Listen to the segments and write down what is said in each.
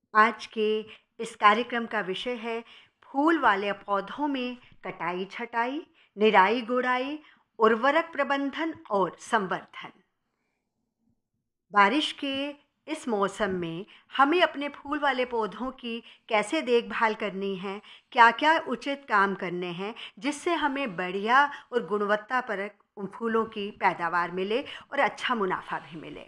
आज के इस कार्यक्रम का विषय है फूल वाले पौधों में कटाई छटाई, निराई गुड़ाई, उर्वरक प्रबंधन और संवर्धन। बारिश के इस मौसम में हमें अपने फूल वाले पौधों की कैसे देखभाल करनी है, क्या क्या उचित काम करने हैं जिससे हमें बढ़िया और गुणवत्तापरक उन फूलों की पैदावार मिले और अच्छा मुनाफा भी मिले।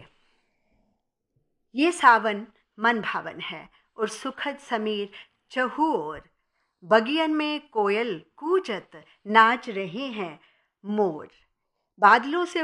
ये सावन मन भावन है और सुखद समीर चहु और बगियन में कोयल कूजत नाच रहे हैं मोर। बादलों से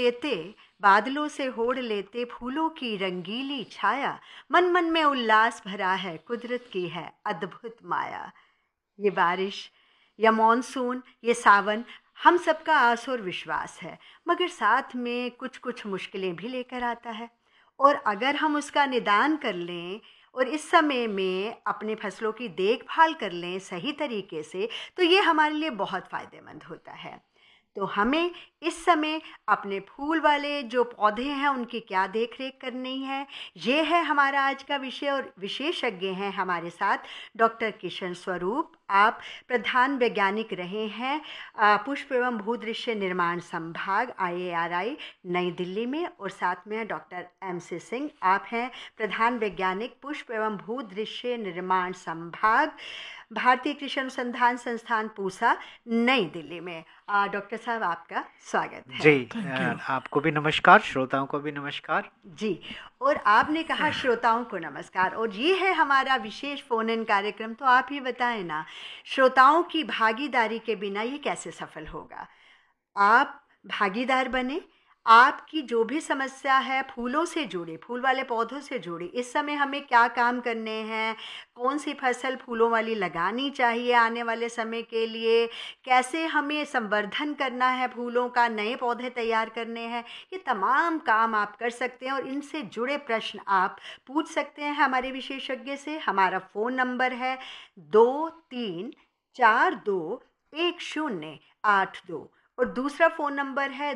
होड़ लेते फूलों की रंगीली छाया, मन मन में उल्लास भरा है, कुदरत की है अद्भुत माया। ये बारिश या मॉनसून, ये सावन हम सबका आस और विश्वास है, मगर साथ में कुछ कुछ मुश्किलें भी लेकर आता है। और अगर हम उसका निदान कर लें और इस समय में अपने फसलों की देखभाल कर लें सही तरीके से, तो ये हमारे लिए बहुत फ़ायदेमंद होता है। तो हमें इस समय अपने फूल वाले जो पौधे हैं उनकी क्या देख रेख करनी है, ये है हमारा आज का विषय। और विशेषज्ञ हैं हमारे साथ डॉक्टर किशन स्वरूप। आप प्रधान वैज्ञानिक रहे हैं पुष्प एवं भूदृश्य निर्माण संभाग IARI नई दिल्ली में, और साथ में डॉक्टर MC सिंह, आप हैं प्रधान वैज्ञानिक पुष्प एवं भूदृश्य निर्माण संभाग, भारतीय कृषि अनुसंधान संस्थान पूसा नई दिल्ली में। डॉक्टर साहब, आपका स्वागत है। जी, आपको भी नमस्कार, श्रोताओं को भी नमस्कार। जी, और आपने कहा श्रोताओं को नमस्कार, और ये है हमारा विशेष फोन इन कार्यक्रम। तो आप ही बताएं ना, श्रोताओं की भागीदारी के बिना ये कैसे सफल होगा। आप भागीदार बने, आपकी जो भी समस्या है फूलों से जुड़ी, फूल वाले पौधों से जुड़ी, इस समय हमें क्या काम करने हैं, कौन सी फसल फूलों वाली लगानी चाहिए आने वाले समय के लिए, कैसे हमें संवर्धन करना है फूलों का, नए पौधे तैयार करने हैं, ये तमाम काम आप कर सकते हैं। और इनसे जुड़े प्रश्न आप पूछ सकते हैं हमारे विशेषज्ञ से। हमारा फ़ोन नंबर है 23421082, और दूसरा फ़ोन नंबर है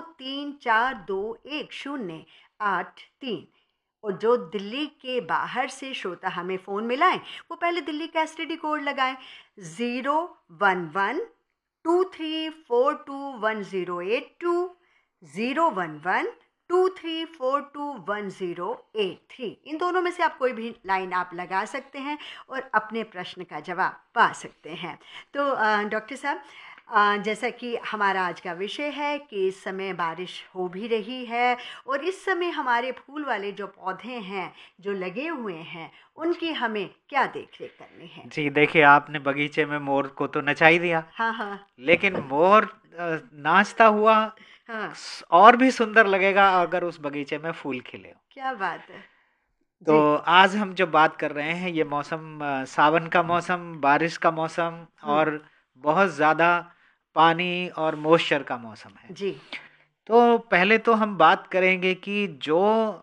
23421083। और जो दिल्ली के बाहर से श्रोता हमें फ़ोन मिलाएं, वो पहले दिल्ली का STD कोड लगाएं 01123421082, 01123421083। इन दोनों में से आप कोई भी लाइन आप लगा सकते हैं और अपने प्रश्न का जवाब पा सकते हैं। तो डॉक्टर साहब, जैसा कि हमारा आज का विषय है कि इस समय बारिश हो भी रही है, और इस समय हमारे फूल वाले जो पौधे हैं जो लगे हुए हैं उनकी हमें क्या देख रेख करनी है। जी देखिए, आपने बगीचे में मोर को तो नचा ही दिया। हाँ। लेकिन मोर नाचता हुआ हाँ, और भी सुंदर लगेगा अगर उस बगीचे में फूल खिले हो। क्या बात है। तो जी। आज हम जो बात कर रहे हैं, ये मौसम सावन का मौसम, बारिश का मौसम और बहुत ज़्यादा पानी और मॉइस्चर का मौसम है। जी। तो पहले तो हम बात करेंगे कि जो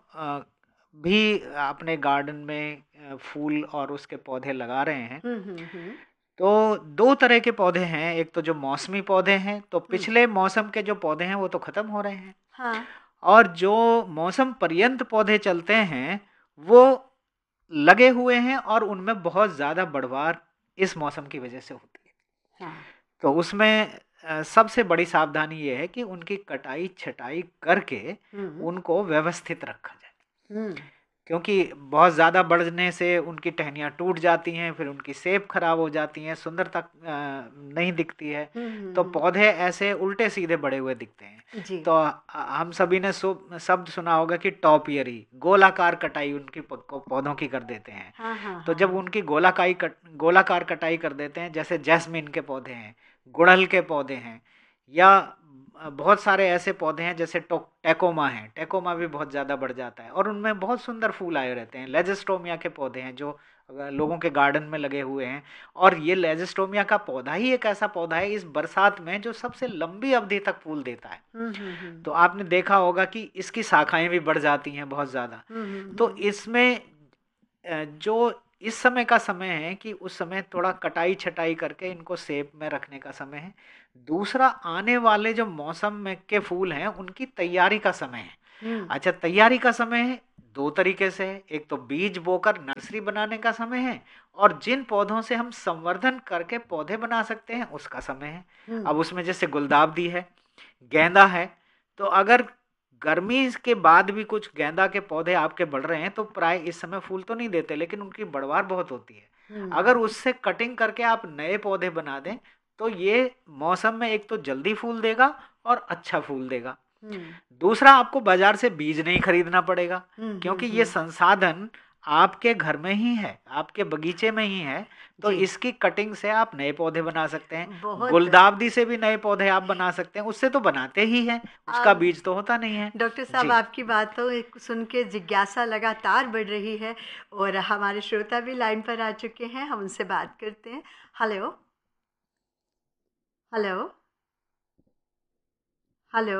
भी अपने गार्डन में फूल और उसके पौधे लगा रहे हैं, हम्म। तो दो तरह के पौधे हैं। एक तो जो मौसमी पौधे हैं, तो पिछले मौसम के जो पौधे हैं वो तो खत्म हो रहे हैं, हाँ। और जो मौसम पर्यंत पौधे चलते हैं वो लगे हुए हैं, और उनमें बहुत ज़्यादा बढ़वार इस मौसम की वजह से होती है। हाँ। तो उसमें सबसे बड़ी सावधानी ये है कि उनकी कटाई छटाई करके उनको व्यवस्थित रखा जाए, क्योंकि बहुत ज़्यादा बढ़ने से उनकी टहनियाँ टूट जाती हैं, फिर उनकी सेप खराब हो जाती हैं, सुंदरता नहीं दिखती है। तो पौधे ऐसे उल्टे सीधे बड़े हुए दिखते हैं। जी। तो हम सभी ने शब्द सुना होगा कि टॉपियरी, गोलाकार कटाई उनकी पौधों की कर देते हैं। हाँ। तो जब उनकी गोलाकार कटाई कर देते हैं, जैसे जैस्मिन के पौधे हैं, गुड़हल के पौधे हैं, या बहुत सारे ऐसे पौधे हैं जैसे टेकोमा है, टेकोमा भी बहुत ज़्यादा बढ़ जाता है और उनमें बहुत सुंदर फूल आए रहते हैं। लेजिस्टोमिया के पौधे हैं जो लोगों के गार्डन में लगे हुए हैं, और ये लेजिस्टोमिया का पौधा ही एक ऐसा पौधा है इस बरसात में जो सबसे लंबी अवधि तक फूल देता है। तो आपने देखा होगा कि इसकी शाखाएं भी बढ़ जाती हैं बहुत ज़्यादा। तो इसमें जो इस समय का समय है कि उस समय थोड़ा कटाई छटाई करके इनको सेप में रखने का समय है। दूसरा, आने वाले जो मौसम में के फूल हैं उनकी तैयारी का समय है। अच्छा, तैयारी का समय है, दो तरीके से है। एक तो बीज बोकर नर्सरी बनाने का समय है, और जिन पौधों से हम संवर्धन करके पौधे बना सकते हैं उसका समय है। अब उसमें जैसे गुलदावदी है, गेंदा है, तो अगर गर्मी के बाद भी कुछ गेंदा के पौधे आपके बढ़ रहे हैं तो प्राय इस समय फूल तो नहीं देते, लेकिन उनकी बढ़वार बहुत होती है। अगर उससे कटिंग करके आप नए पौधे बना दें तो ये मौसम में एक तो जल्दी फूल देगा और अच्छा फूल देगा। दूसरा, आपको बाजार से बीज नहीं खरीदना पड़ेगा, क्योंकि ये संसाधन आपके घर में ही है, आपके बगीचे में ही है। तो इसकी कटिंग से आप नए पौधे बना सकते हैं। गुलदावदी से भी नए पौधे आप बना सकते हैं, उससे तो बनाते ही हैं, उसका बीज तो होता नहीं है। डॉक्टर साहब, आपकी बातों सुन के जिज्ञासा लगातार बढ़ रही है, और हमारे श्रोता भी लाइन पर आ चुके हैं, हम उनसे बात करते हैं। Hello hello hello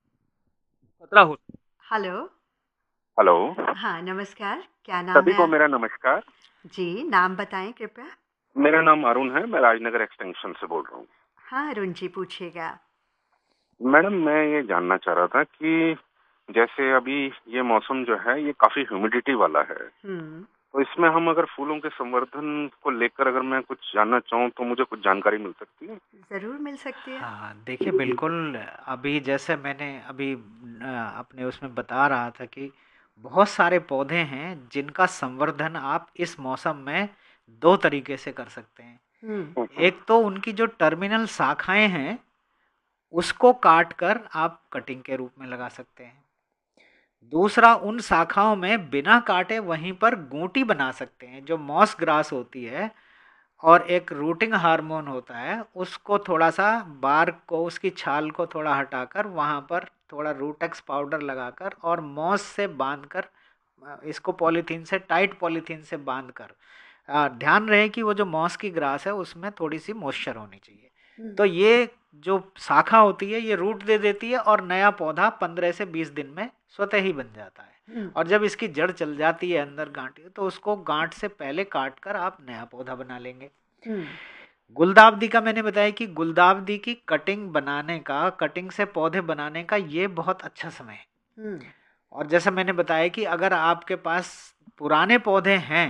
hello hello. हाँ, नमस्कार, क्या नाम है? सभी को मेरा नमस्कार जी, नाम बताएं कृपया। मेरा नाम अरुण है, मैं राजनगर एक्सटेंशन से बोल रहा हूँ। हाँ अरुण जी, पूछिएगा। मैडम, मैं ये जानना चाह रहा था कि जैसे अभी ये मौसम जो है ये काफी ह्यूमिडिटी वाला है, तो इसमें हम अगर फूलों के संवर्धन को लेकर अगर मैं कुछ जानना चाहूँ तो मुझे कुछ जानकारी मिल सकती है? जरूर मिल सकती है। हाँ, देखिए, बिल्कुल। अभी जैसे मैंने अभी अपने उसमें बता रहा था कि बहुत सारे पौधे हैं जिनका संवर्धन आप इस मौसम में दो तरीके से कर सकते हैं। एक तो उनकी जो टर्मिनल शाखाएं हैं उसको काट कर आप कटिंग के रूप में लगा सकते हैं। दूसरा, उन शाखाओं में बिना काटे वहीं पर गूंटी बना सकते हैं। जो मॉस ग्रास होती है और एक रूटिंग हार्मोन होता है, उसको थोड़ा सा बार्क को, उसकी छाल को थोड़ा हटाकर वहाँ पर थोड़ा रूटेक्स पाउडर लगाकर और मॉस से बांधकर, इसको पॉलीथीन से, टाइट पॉलीथीन से बांधकर, ध्यान रहे कि वो जो मॉस की ग्रास है उसमें थोड़ी सी मॉइस्चर होनी चाहिए। तो ये जो शाखा होती है ये रूट दे देती है और नया पौधा 15 से 20 दिन में स्वतः ही बन जाता है। और जब इसकी जड़ चल जाती है अंदर गांठ, तो उसको गांठ से पहले काट कर आप नया पौधा बना लेंगे। गुलदावदी का मैंने बताया कि गुलदावदी की कटिंग बनाने का, कटिंग से पौधे बनाने का ये बहुत अच्छा समय है। और जैसा मैंने बताया कि अगर आपके पास पुराने पौधे हैं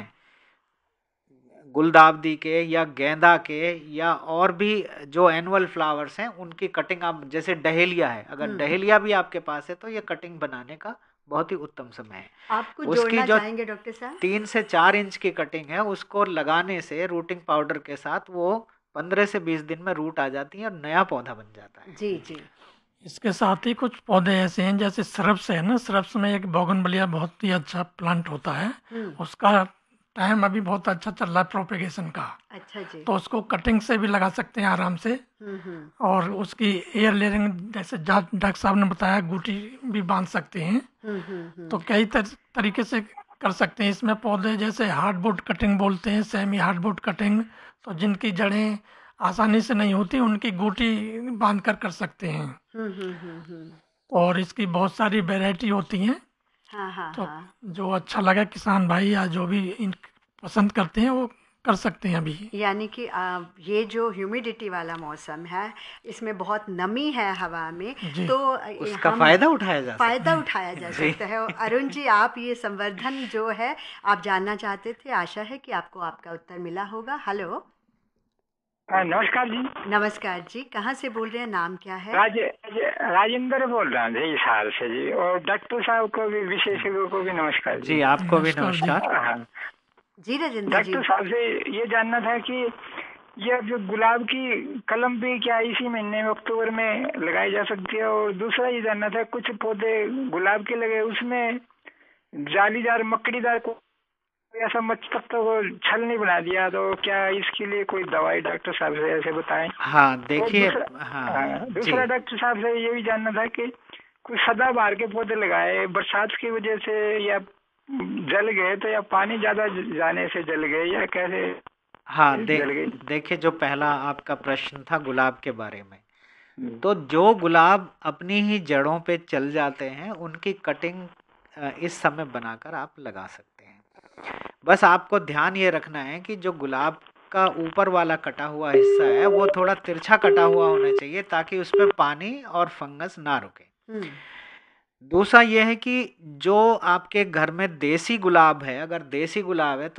गुलदावदी के या गेंदा के या और भी जो एनुअल फ्लावर्स हैं, उनकी कटिंग आप, जैसे डहेलिया है, अगर डहेलिया भी आपके पास है तो ये कटिंग बनाने का बहुत ही उत्तम समय है। आपको उसकी जो चाहेंगे डॉक्टर साहब 3 से 4 इंच की कटिंग है, उसको लगाने से रूटिंग पाउडर के साथ वो 15 से 20 दिन में रूट आ जाती है और नया पौधा बन जाता है। जी जी। इसके साथ ही कुछ पौधे ऐसे हैं जैसे सरप्स है ना, सरप्स में एक बोगनविलिया बहुत ही अच्छा प्लांट होता है। उसका टाइम अभी बहुत अच्छा चल रहा है प्रोपेगेशन का। अच्छा जी। तो उसको कटिंग से भी लगा सकते हैं आराम से। और उसकी एयर लेयरिंग, जैसे डॉक्टर साहब ने बताया, गूटी भी बांध सकते हैं। तो कई तरीके से कर सकते हैं इसमें पौधे। जैसे हार्डवुड कटिंग बोलते हैं, सेमी हार्डवुड कटिंग, तो जिनकी जड़ें आसानी से नहीं होती उनकी गूटी बांध कर सकते हैं। और इसकी बहुत सारी वैरायटी होती हैं। तो जो अच्छा लगा किसान भाई या जो भी इन पसंद करते हैं वो कर सकते हैं अभी। यानी कि ये जो ह्यूमिडिटी वाला मौसम है, इसमें बहुत नमी है हवा में, तो उसका फायदा उठाया जा सकता है। अरुण जी, आप ये संवर्धन जो है आप जानना चाहते थे, आशा है कि आपको आपका उत्तर मिला होगा। हेलो, नमस्कार जी। नमस्कार जी, कहाँ से बोल रहे हैं, नाम क्या है? राजेंद्र बोल रहा हूँ हाल से जी। और डॉक्टर साहब को भी, विशेषज्ञों को भी नमस्कार जी। आपको भी नमस्कार। हाँ जी राजेंद्र जी, डॉक्टर साहब से ये जानना था कि ये जो गुलाब की कलम भी क्या इसी महीने में, अक्टूबर में लगाई जा सकती है? और दूसरा ये जानना था, कुछ पौधे गुलाब के लगे उसमें जालीदार मकड़ीदार को ऐसा मच तक तो छल नहीं बना दिया, तो क्या इसके लिए कोई दवाई डॉक्टर साहब से ऐसे बताएं? हाँ देखिए, दूसरा डॉक्टर साहब से ये भी जानना था कि कुछ सदाबहार के पौधे लगाए, बरसात की वजह से या जल गए तो, या पानी ज्यादा जाने से जल गए, या कैसे? हाँ, देखिए, जो पहला आपका प्रश्न था गुलाब के बारे में, तो जो गुलाब अपनी ही जड़ों पे चल जाते हैं उनकी कटिंग इस समय बनाकर आप लगा सकते हैं। बस आपको ध्यान ये रखना है कि जो गुलाब का ऊपर वाला कटा हुआ हिस्सा है वो थोड़ा तिरछा कटा हुआ होना चाहिए, ताकि उस पर पानी और फंगस ना रुके। दूसरा ये है कि जो आपके घर में देसी गुलाब है, अगर देसी गुलाब है तो